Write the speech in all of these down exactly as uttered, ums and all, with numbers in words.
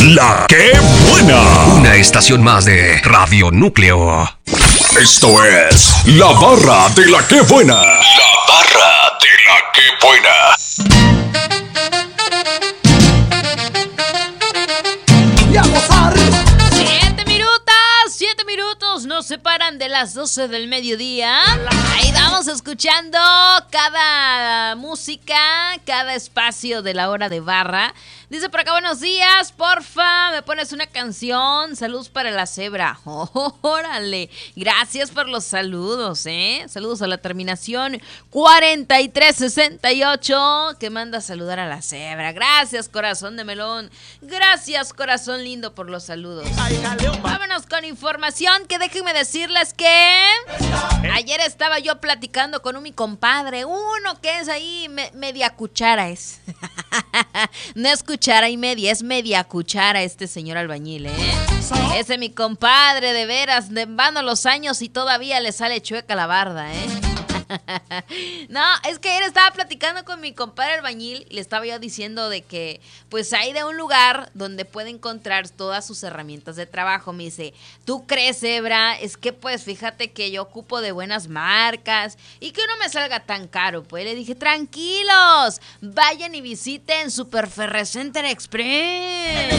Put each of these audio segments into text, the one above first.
La que buena. Una estación más de Radio Núcleo. Esto es La Barra de la que buena. La Barra de la que buena. Y a gozar. Siete minutos, siete minutos nos separan de las doce del mediodía. Ahí vamos escuchando cada música, cada espacio de la hora de barra. Dice por acá, buenos días, porfa, me pones una canción, saludos para la cebra. Oh, órale, gracias por los saludos, ¿eh? Saludos a la terminación cuarenta y tres sesenta y ocho, que manda a saludar a la cebra. Gracias, corazón de melón, gracias, corazón lindo, por los saludos. Vámonos con información, que déjenme decirles que ayer estaba yo platicando con un mi compadre, uno que es ahí me, media cuchara es. No es cuchara y media, es media cuchara este señor albañil, ¿eh? Ese mi compadre, de veras, de van a los años y todavía le sale chueca la barda, ¿eh? No, es que ayer estaba platicando con mi compadre albañil y le estaba yo diciendo de que pues hay de un lugar donde puede encontrar todas sus herramientas de trabajo. Me dice, ¿tú crees, Zebra? Es que pues fíjate que yo ocupo de buenas marcas y que no me salga tan caro. Pues le dije, tranquilos, vayan y visiten Super Ferrecenter Express.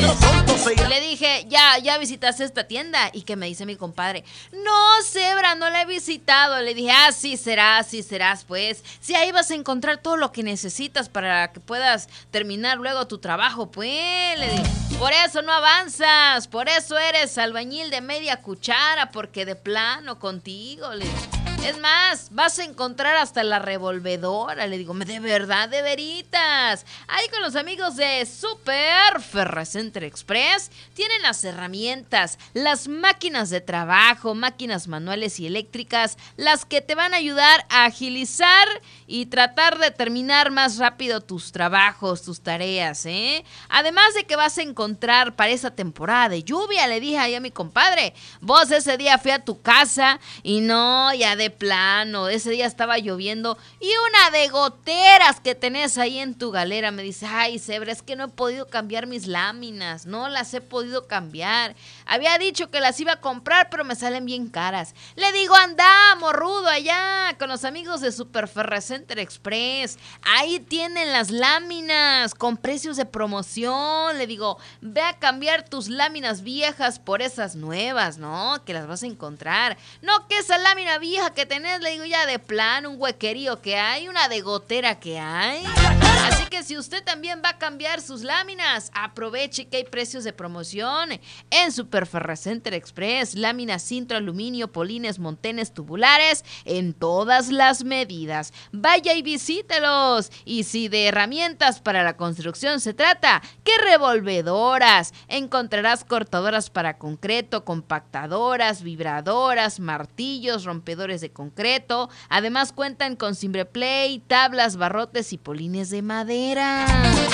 Y le dije, ya, ya visitaste esta tienda. Y que me dice mi compadre, no, Zebra, no la he visitado. Le dije, ah, sí serás, sí serás, pues. Sí, ahí vas a encontrar todo lo que necesitas para que puedas terminar luego tu trabajo, pues. Le dije, por eso no avanzas, por eso eres albañil de media cuchara, porque de plano contigo, le dije. Es más, vas a encontrar hasta la revolvedora. Le digo, de verdad, de veritas. Ahí con los amigos de Super Ferrecenter Express tienen las herramientas, las máquinas de trabajo, máquinas manuales y eléctricas, las que te van a ayudar a agilizar y tratar de terminar más rápido tus trabajos, tus tareas, ¿eh? Además de que vas a encontrar para esa temporada de lluvia, le dije ahí a mi compadre, vos ese día fui a tu casa y no, ya de plano, ese día estaba lloviendo y una de goteras que tenés ahí en tu galera. Me dice, ay, Zebra, es que no he podido cambiar mis láminas, no las he podido cambiar. Había dicho que las iba a comprar, pero me salen bien caras. Le digo, anda, morrudo, allá con los amigos de Super Ferrecenter Express. Ahí tienen las láminas con precios de promoción. Le digo, ve a cambiar tus láminas viejas por esas nuevas, ¿no? Que las vas a encontrar. No que esa lámina vieja que tenés, le digo, ya de plano, un huequerío que hay, una de gotera que hay. Así que si usted también va a cambiar sus láminas, aproveche que hay precios de promoción en Super Ferrecenter Express. Láminas Sintro, aluminio, polines, montenes, tubulares, en todas las medidas. Vaya y visítelos. Y si de herramientas para la construcción se trata, ¿qué revolvedoras? Encontrarás cortadoras para concreto, compactadoras, vibradoras, martillos, rompedores de concreto. Además cuentan con cimbreplay, tablas, barrotes y polines de madera.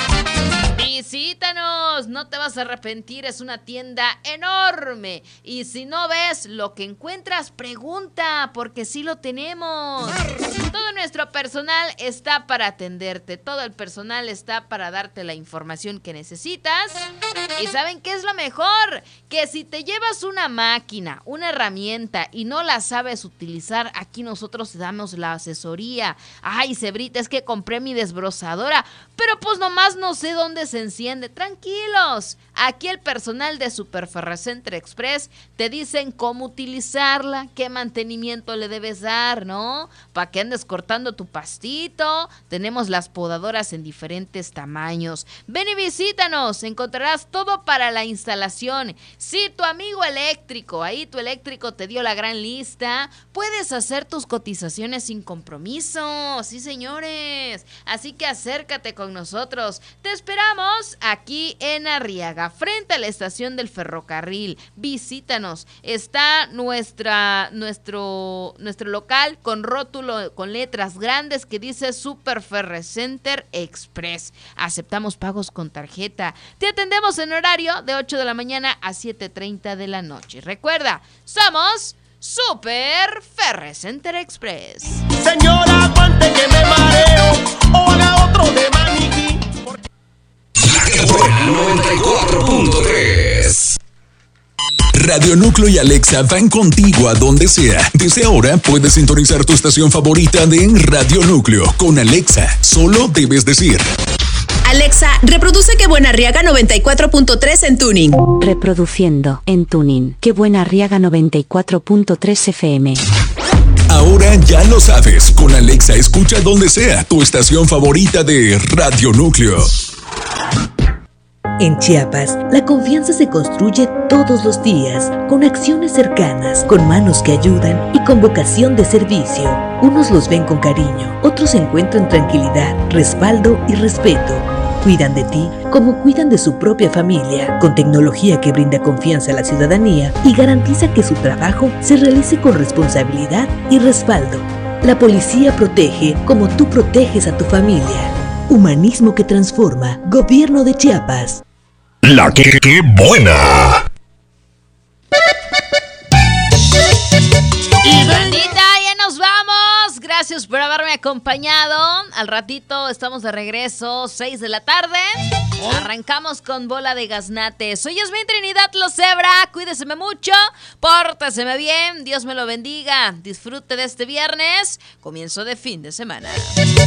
Visítanos, no te vas a arrepentir, es una tienda enorme. Y si no ves lo que encuentras, pregunta, porque sí lo tenemos. Todo nuestro personal está para atenderte, todo el personal está para darte la información que necesitas. ¿Y saben qué es lo mejor? Que si te llevas una máquina, una herramienta y no la sabes utilizar, aquí nosotros te damos la asesoría. Ay, Zebrita, es que compré mi desbrozadora, pero pues nomás no sé dónde se enciende. Tranquilos, aquí el personal de Super Ferrecenter Express te dicen cómo utilizarla, qué mantenimiento le debes dar, ¿no? Para que andes cortando tu pastito. Tenemos las podadoras en diferentes tamaños. Ven y visítanos, encontrarás todo para la instalación. Si tu amigo eléctrico, ahí tu eléctrico te dio la gran lista, puedes hacer tus cotizaciones sin compromiso. Sí, señores. Así que acércate con nosotros. Te esperamos aquí en Arriaga, frente a la estación del ferrocarril. Visítanos. Está nuestra, nuestro, nuestro local con rótulo, con letras grandes que dice Super Ferrecenter Express. Aceptamos pagos con tarjeta. Te atendemos en horario de ocho de la mañana a siete treinta de la noche. Recuerda, somos Super Ferrecenter Express. Señora, aguante que me mareo o haga otro de maniquí. La que buena noventa y cuatro punto tres. Radio Núcleo y Alexa van contigo a donde sea. Desde ahora puedes sintonizar tu estación favorita de Radio Núcleo con Alexa. Solo debes decir: Alexa, reproduce Qué Buena Arriaga noventa y cuatro punto tres en Tuning. Reproduciendo en Tuning Qué Buena Arriaga noventa y cuatro punto tres F M. Ahora ya lo sabes, con Alexa escucha donde sea tu estación favorita de Radio Núcleo. En Chiapas, la confianza se construye todos los días, con acciones cercanas, con manos que ayudan y con vocación de servicio. Unos los ven con cariño, otros encuentran tranquilidad, respaldo y respeto. Cuidan de ti como cuidan de su propia familia, con tecnología que brinda confianza a la ciudadanía y garantiza que su trabajo se realice con responsabilidad y respaldo. La policía protege como tú proteges a tu familia. Humanismo que transforma. Gobierno de Chiapas. La que, que buena. Y bandita, ya nos vamos. Gracias por haberme acompañado. Al ratito estamos de regreso, seis de la tarde. Arrancamos con Bola de Gaznate. Soy Yasmín Trinidad Locebra. Cuídeseme mucho, pórteseme bien, Dios me lo bendiga. Disfrute de este viernes, comienzo de fin de semana.